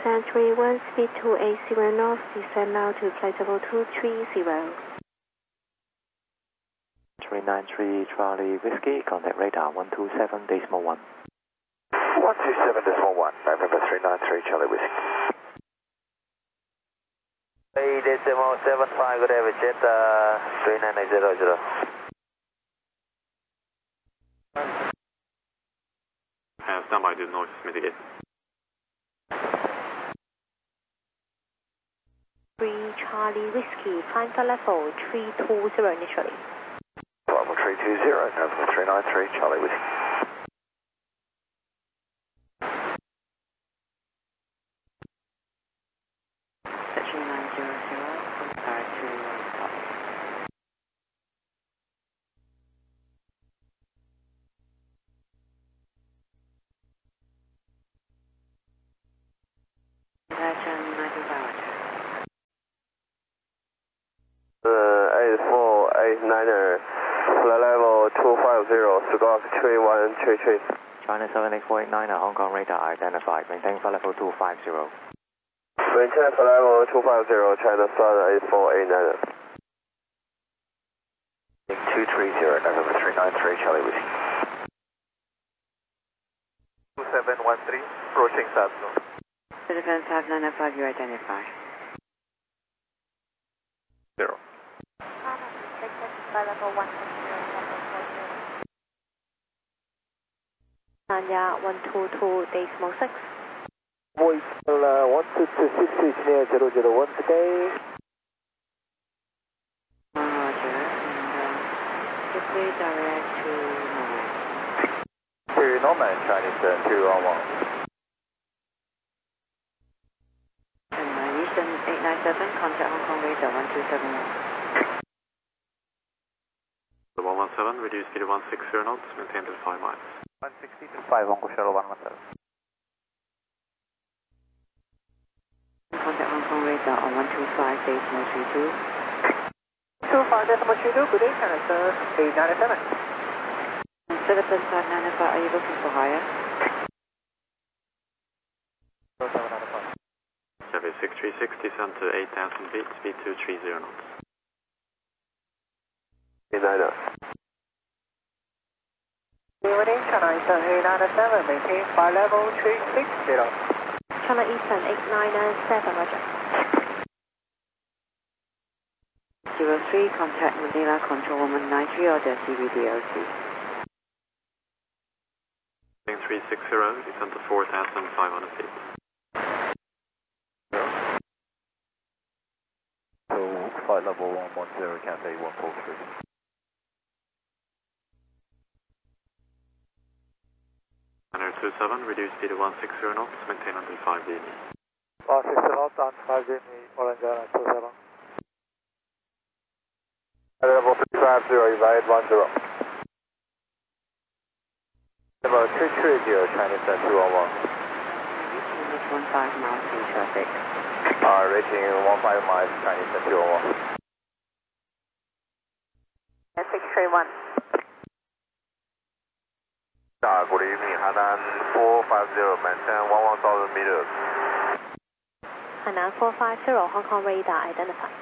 331, speed 280 north, descend now to flight level 230. 393 Charlie Whiskey, contact radar 127.1. 127.1, November 393 Charlie Whiskey. 8.75, good average jet, 39800. Stand by, do noise mitigate. 3 Charlie Whiskey, climb to level 320 initially. Level 320, November 393 Charlie Whiskey. Section 900, start to top. Section 925. 8489er, flight level 250, Squawk 3133. China 78489, Hong Kong radar identified. Maintain flight level 250. Maintain flight level 250, China Sun 8489er. 230, November 393 Charlie Whiskey. 2713, approaching Sabno. Citizen 5905, you identify. 0. Flight level 160, Sanya 122.6. Voice 12266 near 001 today. Roger, and quickly direct to Norman. To Norman, Chinese 211. And Eastern 897, contact Hong Kong radar 1271. The 117, reduce speed to 160 knots, maintain till 5 miles. 160 to 5, Hong Kong Shuttle 117. Contact Hong Kong radar on 125.32. 25.32, good day, China Sun 897. Citizen 5905, are you looking for higher? 0795. Chevy 636, descend to 8,000 feet, speed 230 knots. 89er. Good day, China Sun 897, maintain flight level 360. China Eastern 897, roger. 03, contact Manila Control 193 or the CVDLC. 360, descend to 4,500 feet. So flight level 110, Cathay 143. Niner 27, reduce speed to 160 knots, maintain until 5 dB. 160 knots and 5 dB, Orange 27. Level 350, evade 10. Level 230, Chinese 211. Reaching limit 15 miles in traffic. Reaching 15 miles, Chinese 211. 631. Good evening, Hanan 450, maintain 11,000 meters. Hainan 450, Hong Kong radar identified.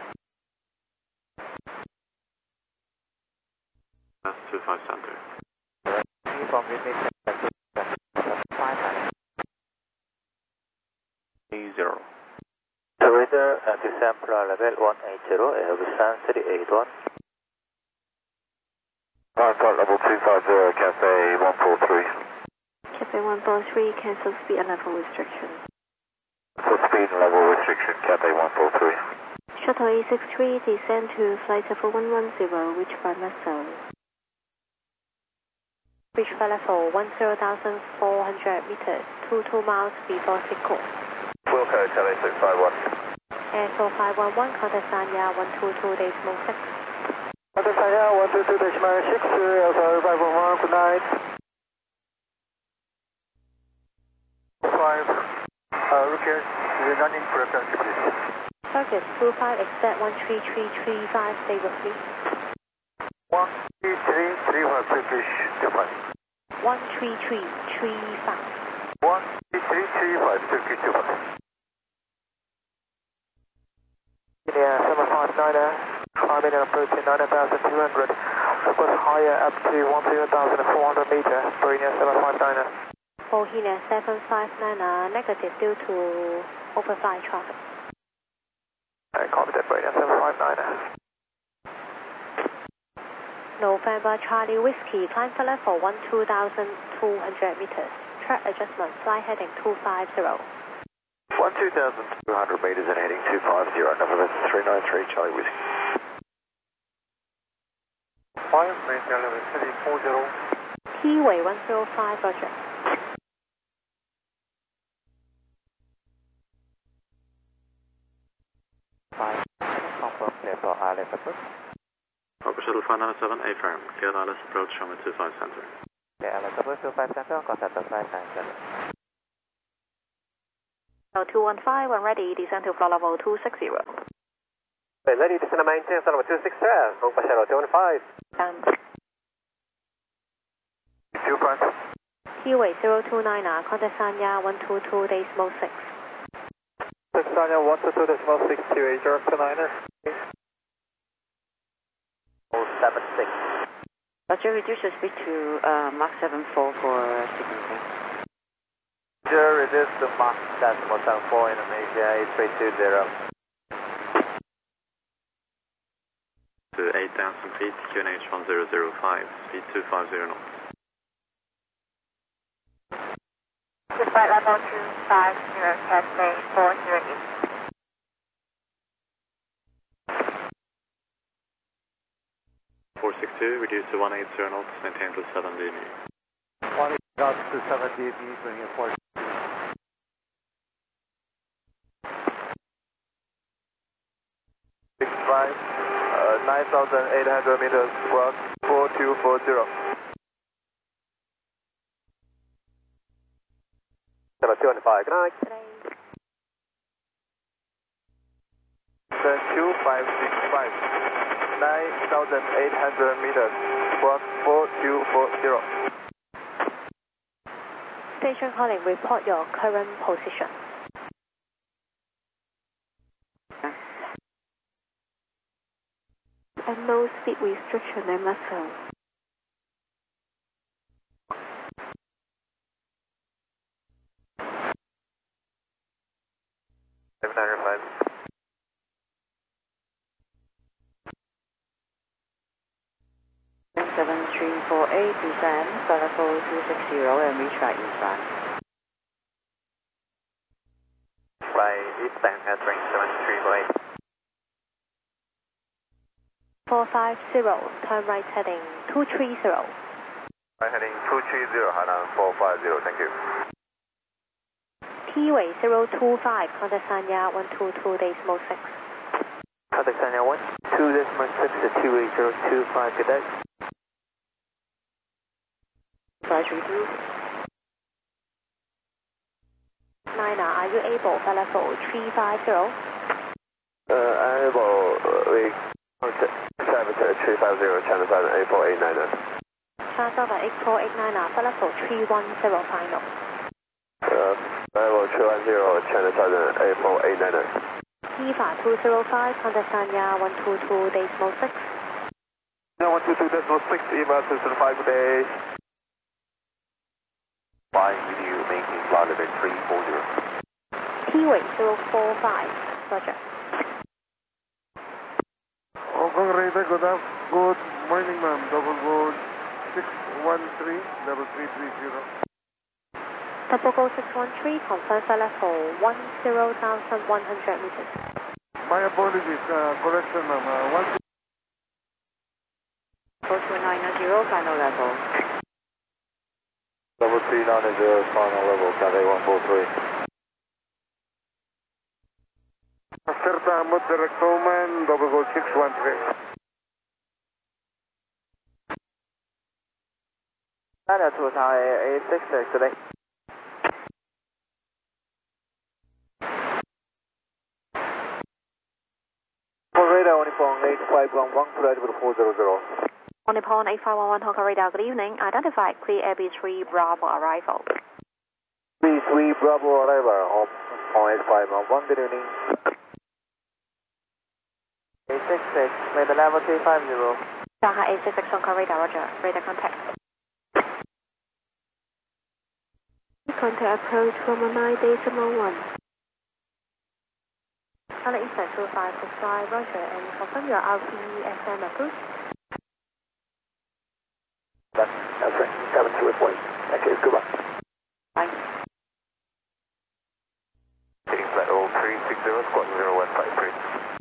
That's 25 center. From Sydney, 0. Surrender and descend level 180, Airbus 381. Flight level 250, Cathay 143. Cathay 143, cancel speed and level restriction. For speed and level restriction, Cathay 143. Shuttle A63, descend to flight level 110, reach by Meso. Reach flight level 10,400 meters, 22 miles before Sikor. Wilco, Charlie 651. Air 4511, contact Sanya 122.6. Contact Sanya 122.6, sorry, 511, good night. 5, Rookie, running frequency, please. Target 25, except 13335, stay with me. 13335, Turkish, different. 13335. 13335, Turkish, different. Canadian approaching 9,200. Request higher up to 10,400 meter, Meridian 759er. Bohemia 759er, negative due to overflight traffic. Copy that, Meridian 759er. November Charlie Whiskey, climb for level 12,200 meters. Track adjustment, flight heading 250. 12,200 meters and heading 250, November 393 Charlie Whiskey. 5, maintain level heading 40. Keyway 105, roger. Confirm clear for ILS approach. Harbor Shuttle 597, A-firm. Cleared ILS approach from 25 center. Clear ILS approach 25 center, contact 597. 215, when ready, descend to floor level 260. Ready, descend to maintain, floor level 260, Harbor Shuttle 215. And 2 front. Keyway 029er, contact Sanya 122 decimal 6. Sanya 122.6 QA 029er. 076. Roger, reduce the speed to Mach 74 for sequencing. Reduce to Mach 74 Indonesia 8320. To 8,000 feet, QNH 1005, speed 250 knots. Flight level 250, Cathay 408. Reduce to 180 knots, maintain to 7 dB. 1 knots to 7 dB, bringing 4. 65, 9,800 meters, squawk 4240. 215, good night. 2565, 9,800 meters, squawk 4240. Station calling, report your current position. And no speed restriction, MSL. Seven three four eight, descend, floor level 260 and reach right eastbound. Fly eastbound, entering 7348. 450, turn right heading 230. Right heading 230, Hainan 450, thank you. Keyway 025, contact Sanya 122 decimal 6. Contact Sanya 122 decimal 6 to 28025, good day. Flight review. Niner, are you able for level 350? Able, we contact 350, channel 8489. Transfer 8489 for level 310 final. Level 310, channel 8489. Kiva 205, contact Sanya 122 decimal 6. 122 decimal 6, email 205, good day. Flying with you, making flight level 340. Keyway 045, roger. Hong Kong Radar, good morning ma'am, double code 613, 3330. Double go 613, confirm for level 10,100 meters. My apologies, correction ma'am, 4290, final level. Level 390, final level, Cathay 143. Certa Ahmad, direct Oman, double code 613. That was A6 today. For radar, Onipong 8511, flight level 400. On Nippon 8511 Hong Kong radar, good evening. Identified clear AB3 Bravo arrival. B3 Bravo arrival, on 8511, good evening. A66, made the level 350. Shanghai 866 Hong Kong radar, roger. Radar contact. Contact approach from 9.1. China Eastern 2565, roger, and confirm your RPSM approved. That's right, 72 report. Thank you, goodbye. Bye. Heading flight 0360, squad 0153.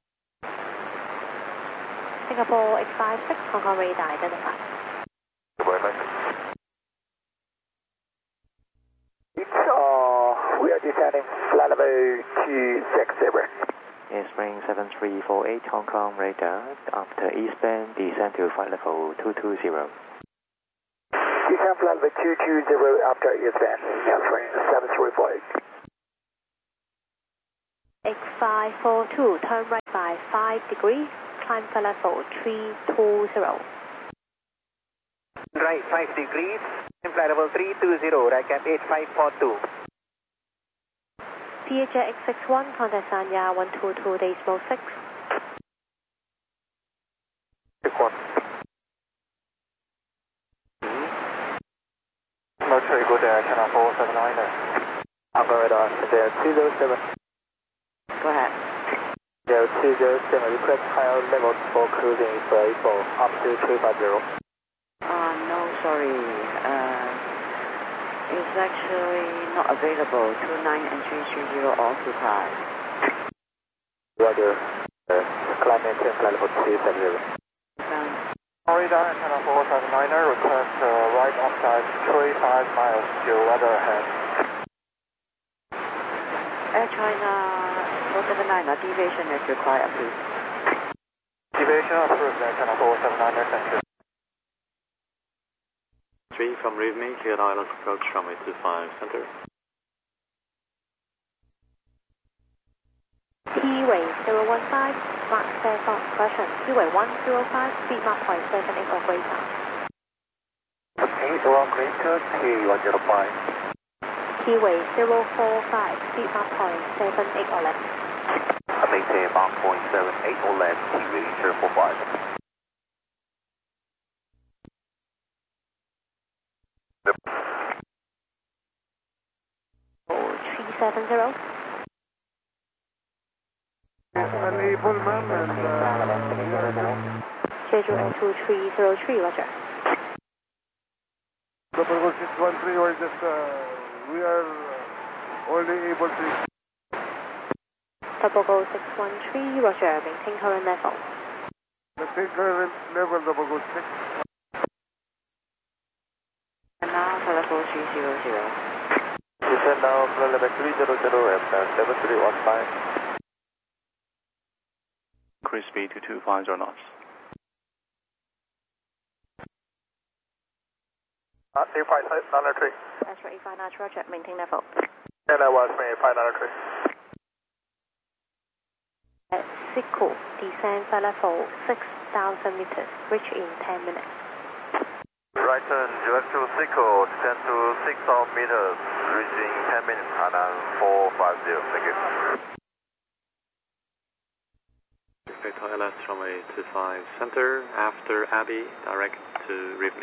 Singapore 856 Hong Kong radar identified. Goodbye, bye. We are descending flight level 260. Spring 7348 Hong Kong radar. After eastbound, descend to flight level 220. Descend flight level 220 after eastbound. Spring 7348. 8542, turn right by 5 degrees, climb flight level 320. Right 5 degrees, flight level 320, right cap 8542. CHA X61, contact Sanya 122 decimal 6. Mercury, good air, channel 479er. Alpha radar, there 207. Go ahead. There 207, request higher level for cruising for up to 350. No, sorry. It's actually not available. 29 and 330 occupied. Roger. Climb maintain flight level 270. Found. Radar, channel 479er, request right offside 35 miles to weatherhead. Air China 479, deviation is required, please. Deviation approved, channel 479er, thank you. 3 from Rivne, cleared ILS approach runway 25 center. T-way 015, Mark Fairfax, correction. T-way 105, speed Mark 0.78 or greater. 8 along greater, T105. T-way 045, speed Mark 0.78 or less. Maintain Mach 0.78 or less, T-way 045. 370. Unable, ma'am, and Schedule 2303, roger. Double 613, or just, we are only able to... Double 613, roger, maintain current level. Maintain current level, double 6. And now for level 300. Descend now, flight level 300 and 7315. Increase speed to 250 knots. 35993. Astro 859, roger, maintain level. And I was 593. At Siku, descend flight level 6,000 meters, reach in 10 minutes. Right turn, direct to Sico, descend to 6,000 meters, reaching 10 minutes, Hanan 450, thank you. Expect ILS runway 25 center, after Abbey, direct to Rivne.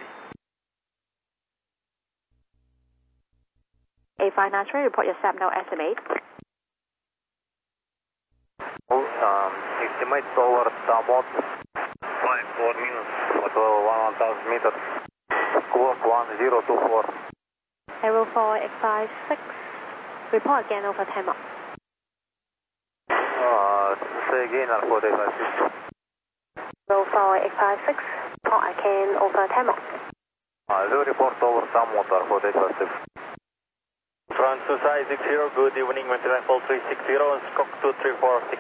8593, report your SAP now estimate. Estimate over downward 5 minutes, 1,000 meters. Squawk 1024. Aero 4856, report again over 10 miles. Say again, Alpha 856. Aero 4856, report again over 10 miles. Do report over downward, Alpha 856. Francis 60, good evening, maintain level 360, Scock 2346.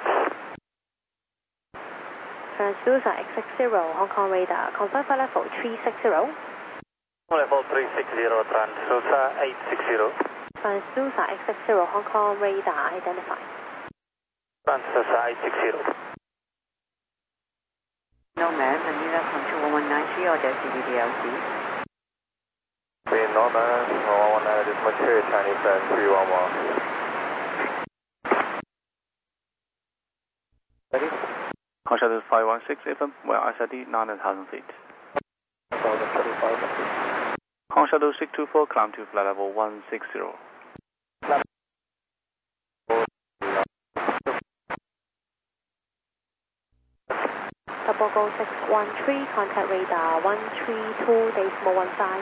Transducer X60, Hong Kong radar, confirm flight level 360. Level 360, Transducer 860. Transducer X60, Hong Kong radar identified. Transducer 860. No, ma'am. Manila control 1193 or there's CBDLC. We know that 119 is mature Chinese and 311. Ready? Hong Shadow 516 FM, well, ISID 9,000 feet. Hong Shadow 624, climb to flight level 160. Double go 613, contact radar 132.15.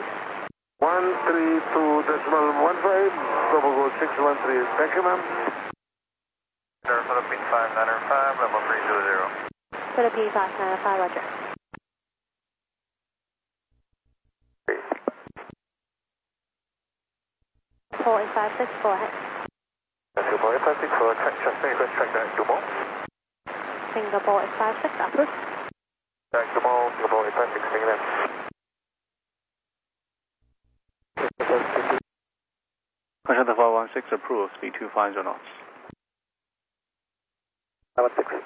132.15, double go 613. Thank you, ma'am. Philippine 595, level 320. Philippine 595, roger. Port 856, go ahead. Singapore 856 for track request track direct to Mall. Singapore 856, approved. Direct to Mall, Singapore 856, thank you, ma'am. Hong Shadow 516 approved, speed 250 knots. 516.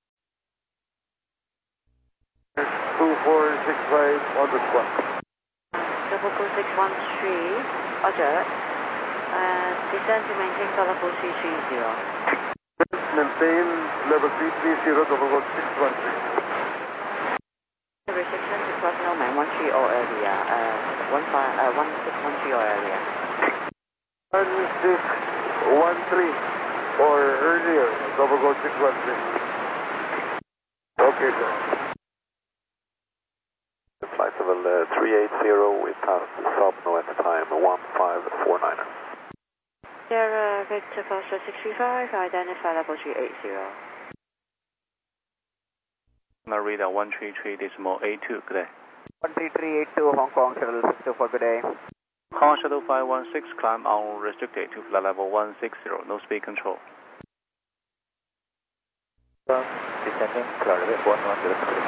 2465 on the spot. Double go 613, roger. Descend to maintain level 330. Maintain level 330, double go 613. Restriction to personnel man 13 or area, 1613 or area. 1613 or earlier, double go 613. Okay, sir. Flight level 380, we passed Sobno at the time 1549er. Sierra Victor Foster 635, identify level 380. Narita 133.82, good day. 13382 Hong Kong, Shuttle 624, good day. Hong Shadow 516, climb unrestricted to flight level 160, no speed control. Descending, Florida 110.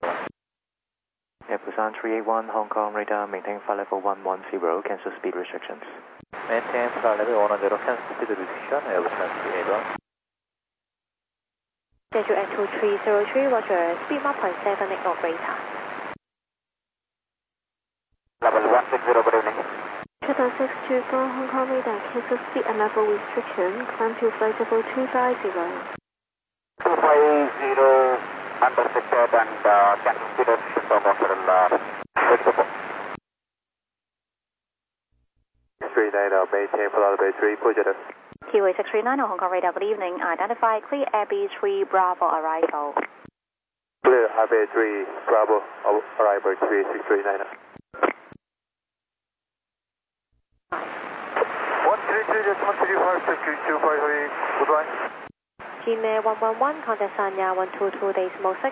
Busan 381, Hong Kong radar, maintain flight level 110, cancel speed restrictions. Maintain flight level 110, cancel speed restriction, Busan 381. Schedule at 2303, roger, speed 1.78 or greater. Level 160, good evening. Shuttle 624, Hong Kong radar, cancel speed and level restriction, climb to flight level 250. 250, undersected and cancel speed restriction for Shuttle 624. 39, maintain flight level 3, positive. QA 639 Hong Kong radar, good evening. Identify clear Abbey 3 Bravo arrival. Clear Abbey 3, Bravo, arrival 3639. 133.135, goodbye. Gmail 111, contact Sanya 122.6.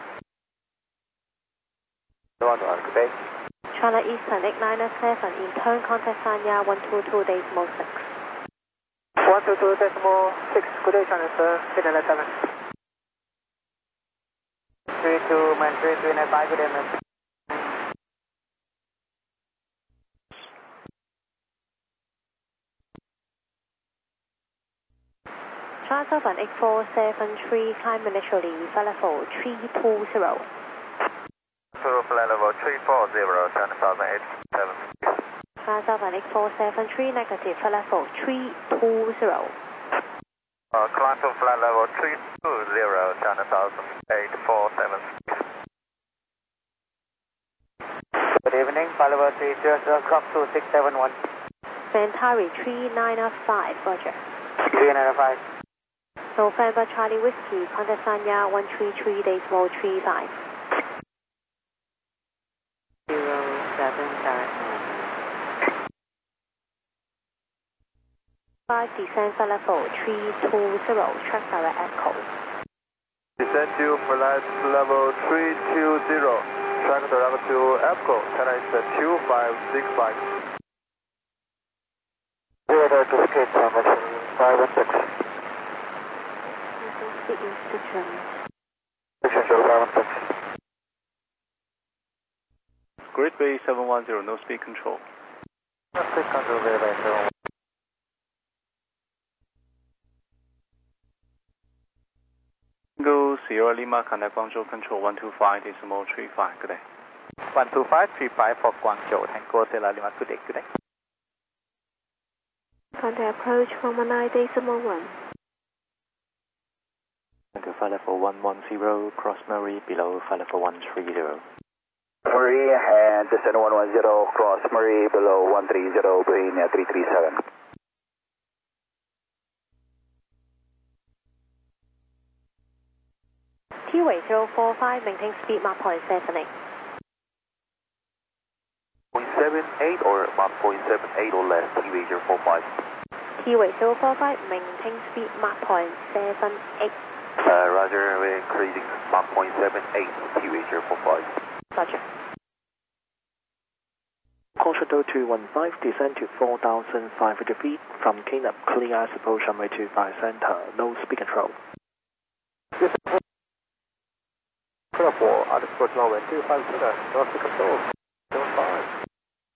Good day. China Eastern 897, in turn contact Sanya 122.6. 122.6, good day, China sir, 7. 32, man 3395, good day, man. China Southern 8473, climb initially, flight level 320. So flight level 340, China Southern 877. China Southern 8473, negative, flight level 320. Climb to flight level 320, China Southern 847. Good evening, flight level 320, come to 671. Centauri 395, roger. 395. November Charlie Whiskey, contact Sanya 133.35. 07 direct. 5 descend flight level 320, track direct echo. Descend to flight level 320, track direct to EPCO, China is 2565. Radar to escape formation 516. Speed restriction. Shuttle 516. Great Bay 710, no speed control. Speed control, Great Bay 710. Go Sierra Lima, contact Guangzhou control 125.35, good day. 12535 for Guangzhou, Tango Sierra Lima, good day, good day. Contact approach 119.1. To flight level 110, cross Murray below flight level 130. Murray and descend 110, cross Murray below 130, Boeing 337. T-way 045, maintain speed Mach 0.78. 0.78 or Mach 0.78 or less, T-way 045. T-way 045, maintain speed Mach 0.78. Roger, we're increasing Mach 0.78, T-way 045. Roger. Caution 0215, descend to 4,500 feet from Canap, clear as approach runway 25 center, no speed control. Clear for approach runway 25 center, no speed control. 05.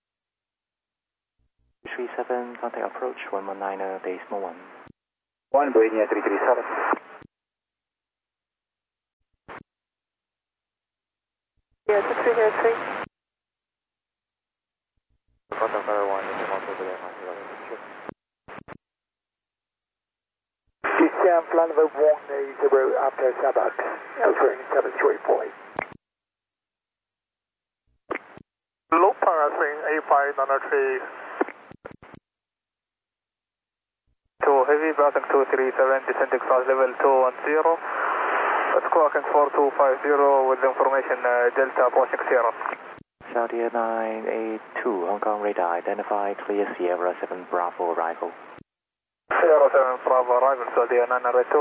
37, contact approach 119, decimal 1. 1 Boeing 337. Yeah, 2303. Contact Tower 1, descend flight level 180 after Sabak, L-turn 734. Low passing A593. To heavy passing 237, descending cross level 210. Squawking 4250 with information Delta approaching 0. Saudia 982, Hong Kong radar, identify clear Sierra 7 Bravo arrival. Sierra 7 Bravo arrival, Saudia 982.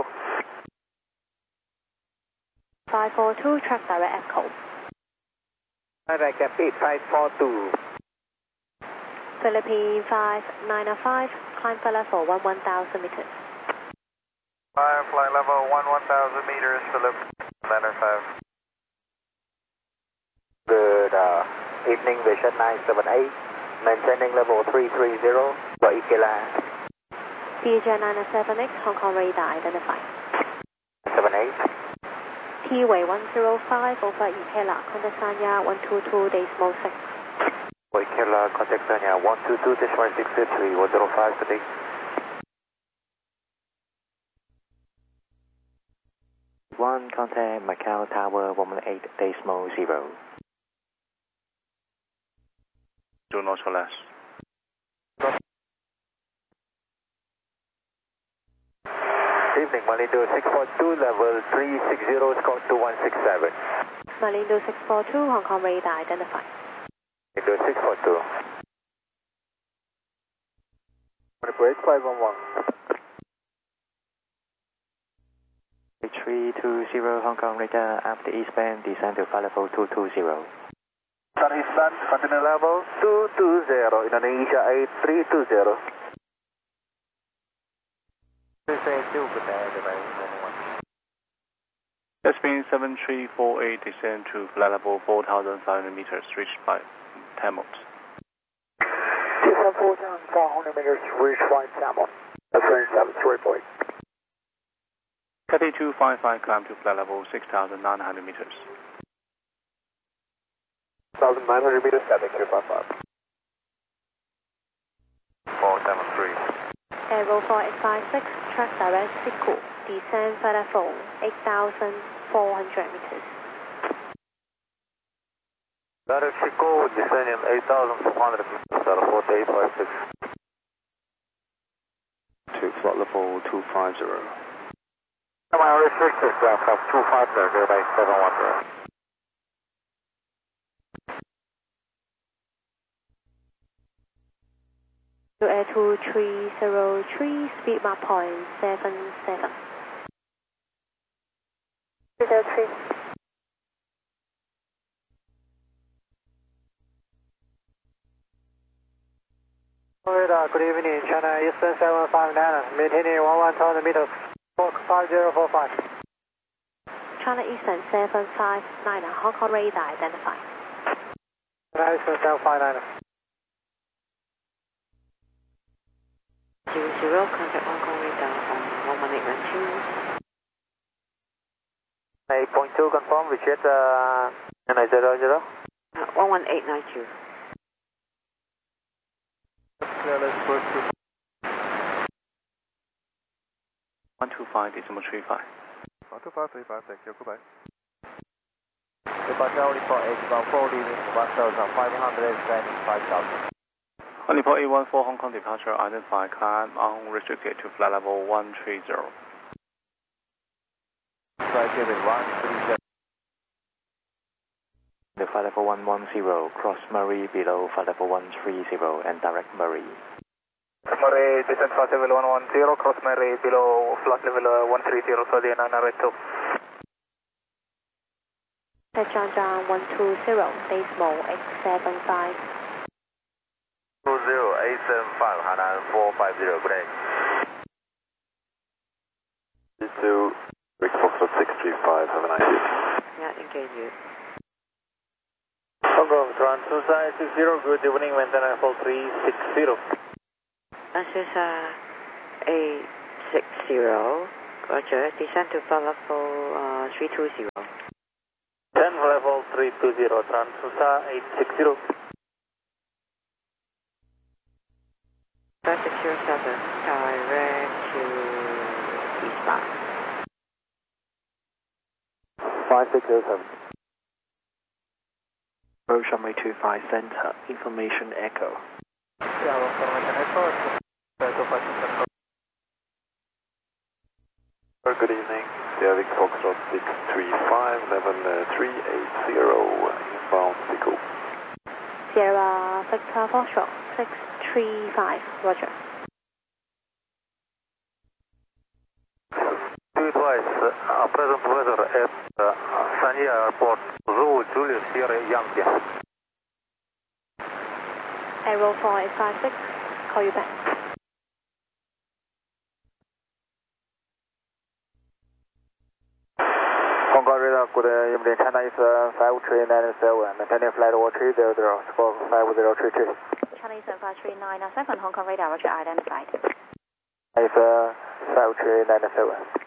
542, track direct echo. Direct 8542. Philippine 5905, climb flight level 11,000 meters. Flight level 11,000 meters, Philip 905. Good evening, Vision 978, maintaining level 330, for Ikela. CJ 978, Hong Kong radar identified. 78. T-way 105, over Ikela, contact Sanya 122, decimal 6. For Ikela, contact Sanya 122, decimal 653, 105 today. One, contact Macau Tower 118, decimal 0. Do not or less. Evening, Malindo 642, level 360, squawk 2167. Malindo 642, Hong Kong radar identified. Malindo 642. Break 511. 320, Hong Kong radar, after eastbound, descend to flight level 220. Eastbound, continue level 220, Indonesia 8320. Spin 7348, descend to flight level 4,500 meters, reached by Tamils. Descend 4,500 meters, reach flight Tamil. L-turn 734. Cathay 255, climb to flight level 6,900 meters. 1,900 meters, Cathay 255. 473. Aero 4856, track direct Siku, descend flight level 8,400 meters. Direct Chico, descending 8,400 meters, 4856. To flight level 250. My restricted aircraft 250 by 710. To Air 2303, speed Mach 0.77. 303. Good evening, China Eastern 759, maintaining 11,000 meters, 5045. China Eastern 759, Hong Kong radar identified. China Eastern 759. 00, contact Hong Kong radar on 11892. 8.2, confirm, Richard 900. 11892. 125, decimal 35. 2535, thank you, goodbye. Departure report 814 leaving 1,525,000. Report 814 Hong Kong departure, identify climb unrestricted to flight level 130. Flight level 130. The flight level 110, cross Murray below flight level 130 and direct Murray. Murray, descent flight level 110, cross Murray below flight level 130, Saudi 992. John 120, decimal 875. 20875, Hainan 450, good day. Two, Rick Foxtrot 635, have a nice day. Yeah, engage you. Hong Kong, Transnusa 60, good evening, maintenance level 360. Transnusa 860, roger, descend to flight level 320. 10 level 320, Transnusa 860. 5607, direct to eastbound. 5607. Approach runway 25 center, information echo. Yeah, information echo. Good evening, Vic Foxtrot 635, level 380, inbound Sico. Sierra Victor Foxtrot 635, roger. To advise, present weather at Sanya Airport, Zulu Julius Sierra Yankee. Aero 4856, call you back. Hong Kong radar, good evening, China Eastern 5397, maintaining flight 130, score 5032. China Eastern 5397, Hong Kong radar, roger, identified. Eastern 5397.